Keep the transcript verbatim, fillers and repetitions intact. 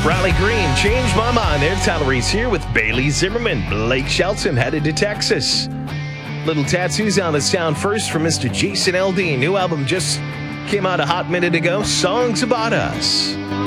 Riley Green, Changed My Mind. There's Tyler Reese here with Bailey Zimmerman. Blake Shelton headed to Texas. Little Tattoos on the sound first from Mister Jason Aldean. New album just came out a hot minute ago. Songs About Us.